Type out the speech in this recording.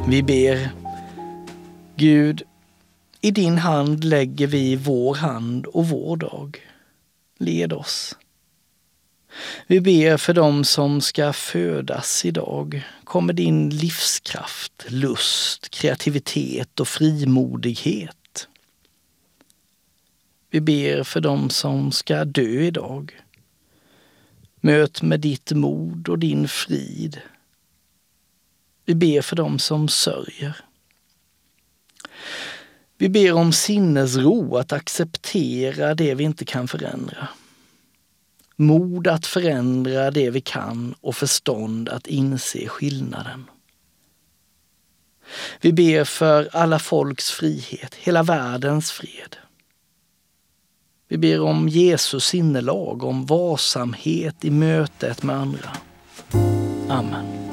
Vi ber, Gud, i din hand lägger vi vår hand och vår dag. Led oss. Vi ber för dem som ska födas idag. Kom med din livskraft, lust, kreativitet och frimodighet. Vi ber för dem som ska dö idag. Möt med ditt mod och din frid. Vi ber för dem som sörjer. Vi ber om sinnesro att acceptera det vi inte kan förändra. Mod att förändra det vi kan och förstånd att inse skillnaden. Vi ber för alla folks frihet, hela världens fred. Vi ber om Jesus sinnelag, om varsamhet i mötet med andra. Amen.